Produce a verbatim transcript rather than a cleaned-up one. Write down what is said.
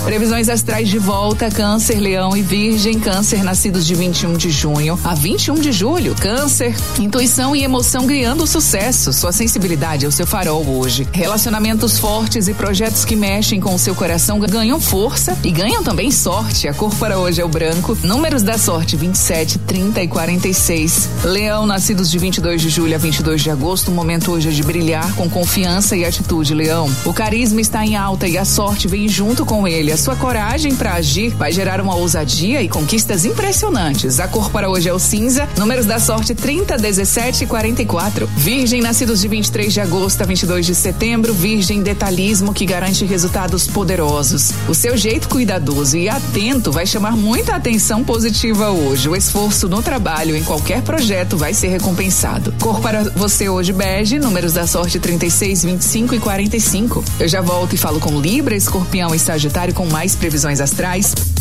Previsões astrais de volta: Câncer, Leão e Virgem. Câncer, nascidos de vinte e um de junho a vinte e um de julho. Câncer, intuição e emoção criando sucesso. Sua sensibilidade é o seu farol hoje. Relacionamentos fortes e projetos que mexem com o seu coração ganham força e ganham também sorte. A cor para hoje é o branco. Números da sorte: vinte e sete, trinta e quarenta e seis. Leão, nascidos de vinte e dois de julho a vinte e dois de agosto. O momento hoje é de brilhar com confiança e atitude, Leão. O carisma está em alta e a sorte vem junto com ele. A sua coragem para agir vai gerar uma ousadia e conquistas impressionantes. A cor para hoje é o cinza. Números da sorte: trinta, dezessete e quarenta e quatro. Virgem, nascidos de vinte e três de agosto a vinte e dois de setembro. Virgem, detalhismo que garante resultados poderosos. O seu jeito cuidadoso e atento vai chamar muita atenção positiva hoje. O esforço no trabalho, em qualquer projeto, vai ser recompensado. Cor para você hoje: bege. Números da sorte: trinta e seis, vinte e cinco e quarenta e cinco. Eu já volto e falo com Libra, Escorpião e Sagitário com mais previsões astrais.